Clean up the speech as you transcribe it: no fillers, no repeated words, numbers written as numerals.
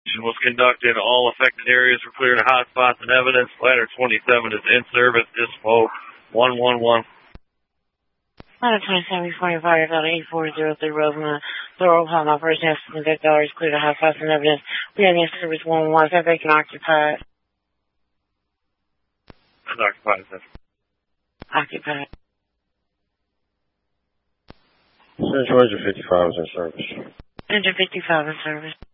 was conducted. All affected areas were cleared of hotspots and evidence. Ladder 27 is in service. Dispo 111. Ladder 27 reporting fire about 8403 Rosemont. Thorough home operation has conducted dollars cleared of hotspots and evidence. We have in service 111. That vacant occupied. It's occupied, sir. Occupied. St. Georgia 55 is in service. Enter 55 in service.